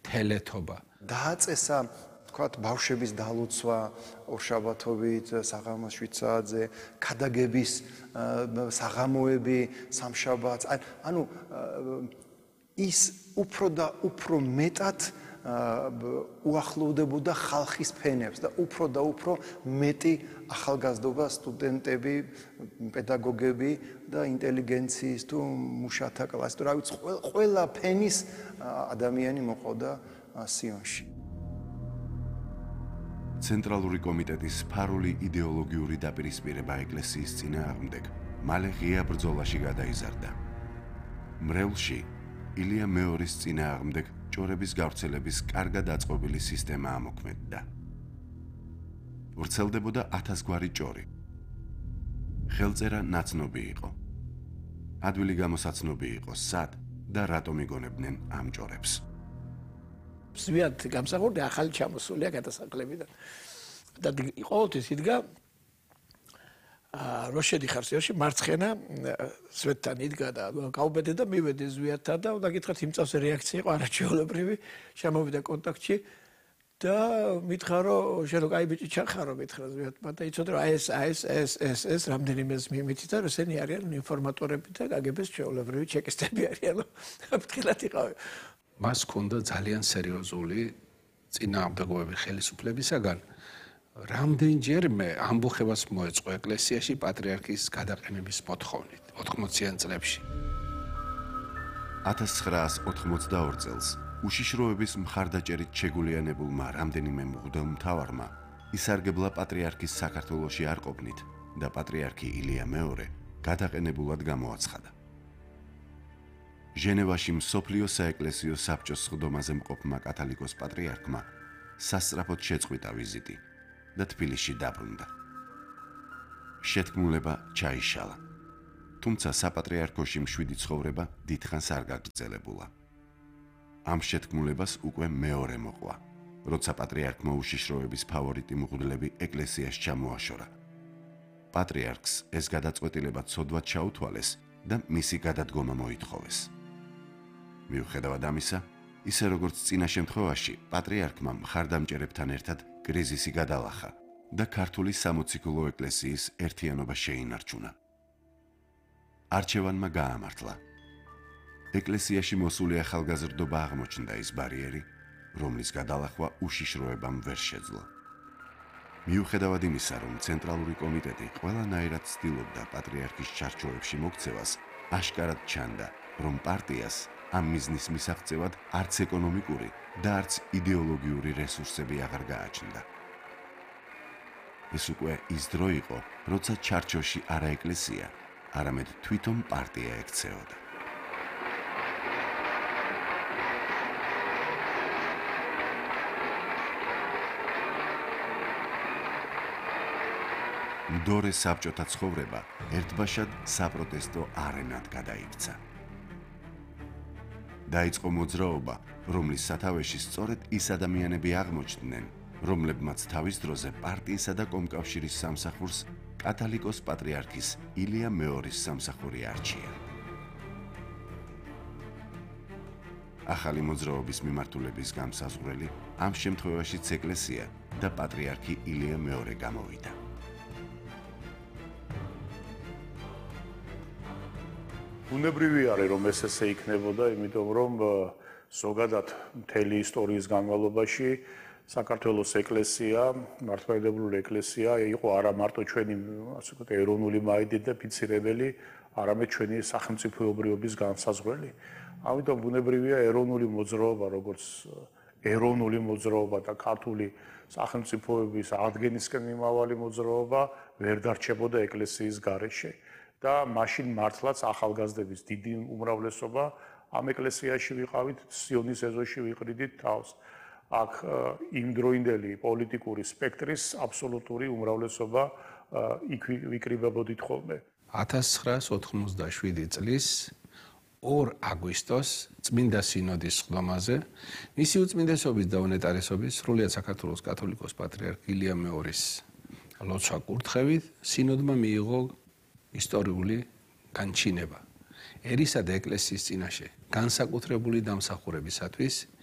თელეთობა. დააწესა თქვათ ბავშვების დალოცვა ორშაბათობით საღამოს 7 საათზე, ქადაგების საღამოები სამშაბათს. ანუ ის უფრო და უფრო მეტად უახლოვდებოდა ხალხის ფენებს და უფრო მეტი ახალგაზრდობა, სტუდენტები, პედაგოგები და ინტელიგენციის თუ მუშათა კლასი, თუ რა ვიცი, ყველა ფენის ადამიანი მოყავდა სიონში. ცენტრალური კომიტეტის ფარული იდეოლოგიური დაპირისპირება ეკლესიის წინააღმდეგ მალე ღია ბრძოლაში გადაიზარდა. მრევლში ილია მეორის წინააღმდეგ ჭორების გავრცელების კარგად აწყობილი სისტემა ამოქმედდა. ვრცელდებოდა 1000 გვარი ჭორი. ხელწერა ნაცნობი იყო. ადვილი გამოსაცნობი იყო სად და რატომ იგონებდნენ ამ ჭორებს. ზვიად გამსახურდა ახალი ჩამოსულია გადასახლებიდან. და ყოველთვის იდგა როშედი ხარსიაში მარცხენა სვეტთან იდგა და გაუბედე და მივედი ზვიადთან და უნდა გითხრათ იმ წელს რეაქცია იყო არაჩვეულებრივი, შემოვიდა კონტაქტში და მითხრა რომ შენ რო კაი ბიჭი ჩახარო მითხრა ზვიადმა და იცოდა რომ ეს რამდენიმეს მიმითი და ესენი არიან ინფორმატორები და გაგების ჩვეულებრივი ჩეკისტები არიან. ფრთხილად იყავი. მას ჰქონდა ძალიან სერიოზული წინააღმდეგობები ხელისუფლებისაგან. რამდენჯერმე ამბოხებას მოეწყო ეკლესიაში პატრიარქის გადაყენების მოთხოვნით 80-იან წლებში. 1982 წელს უშიშროების მხარდაჭერით შეგულიანებულმა რამდენიმე მღვდელმთავარმა ისარგებლა პატრიარქის საქართველოში არ ყოფნით და პატრიარქი ილია მეორე გადაყენებულად გამოაცხადა. ჟენევაში მსოფლიო საეკლესიო საბჭოს სხდომაზე მყოფმა კათალიკოს პატრიარქმა სასწრაფოდ შეწყვიტა ვიზიტი და თბილისში დაბრუნდა. შეთქმულება ჩაიშალა. თუმცა საპატრიარქოში მშვიდი ცხოვრება დიდხანს არ გაგრძელებულა. ამ შეთქმულებას უკვე მეორე მოყვა, როცა პატრიარქმა უშიშროების ფავორიტი მღვდლები ეკლესიას ჩამოაშორა. პატრიარქს ეს გადაწყვეტილება ცოდვად ჩაუთვალეს და მისი გადადგომა მოითხოვეს. მიუხედავად ამისა, ისე როგორც წინა შემთხვევაში, პატრიარქმა მხარდამჭერებთან ერთად კრიზისი გადალახა და ქართული სამოციქულო ეკლესიის ერთიანობა შეინარჩუნა. არჩევანმა გაამართლა. ეკლესიაში მოსული ახალგაზრდობა აღმოჩნდა ის ბარიერი, რომლის გადალახვა უშიშროებამ ვერ შეძლო. მიუხედავად იმისა, რომ ცენტრალური კომიტეტი ყველანაირად ცდილობდა პატრიარქის ჩარჩოებში მოქცევას, აშკარად ჩანდა, რომ პარტიას ამ მიზნის მისაღწევად არც ეკონომიკური და არც იდეოლოგიური რესურსები აღარ გააჩნდა. ეს უკვე ის დრო იყო, როცა ჩარჩოში არა ეკლესია, არამედ თვითონ პარტია ექცეოდა. მდორე საბჭოთა ცხოვრება ერთბაშად საპროტესტო არენად გადაიქცა. დაიწყო მოძრაობა, რომლის სათავეში სწორედ ის ადამიანები აღმოჩნდნენ, რომლებმაც თავის დროზე პარტიისა და კომკავშირის სამსახურს კათალიკოს პატრიარქის ილია მეორის სამსახური არჩია. ახალი მოძრაობის მიმართულების გამსაზღვრელი ამ შემთხვევაშიც ეკლესია და პატრიარქი ილია მეორე გამოვიდა. უნებრივი არის რომ ესე იქნებოდა, იმიტომ რომ ზოგადად მთელი ისტორიის განმავლობაში საქართველოს ეკლესია, მართლმადიდებლური ეკლესია იყო არა მარტო ჩვენი, ასე ვთქვათ, ეროვნული მაიდენტიფიცირებელი, არამედ ჩვენი სახელმწიფოებრიობის განსაზღვრელი. ამიტომ უნებრივია ეროვნული მოძრაობა, როგორც ეროვნული მოძრაობა და ქართული სახელმწიფოების აღდგენისკენ მიმავალი მოძრაობა ვერ დარჩებოდა ეკლესიის გარეშე. და მაშინ მართლაც ახალგაზრდების დიდი უმრავლესობა ამ ეკლესიაში ვიყავით, სიონის ეზოში ვიყრიდით თავს. აქ იმდროინდელი პოლიტიკური სპექტრის აბსოლუტური უმრავლესობა იქ ვიკრიბებოდით ხოლმე. 1987 წლის 2 აგვისტოს წმინდა სინოდის სხდომაზე მისი უწმინდესობის და უნეტარესობის სრულიად საქართველოს კათოლიკოს პატრიარქ ილია მეორის ლოცვა კურთხევით სინოდმა მიიღო ისტორიული განჩინება ერისა და ეკლესიის წინაშე განსაკუთრებული დამსახურებისათვის